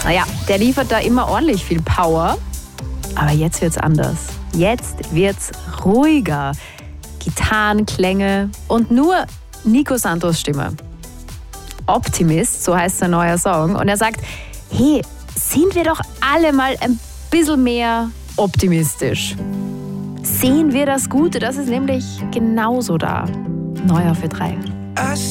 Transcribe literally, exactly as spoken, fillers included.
Naja, der liefert da immer ordentlich viel Power. Aber jetzt wird's anders. Jetzt wird's ruhiger. Gitarrenklänge und nur Nico Santos Stimme. Optimist, so heißt sein neuer Song. Und er sagt, hey, sind wir doch alle mal ein bisschen mehr optimistisch. Sehen wir das Gute, das ist nämlich genauso da. Neu auf für drei.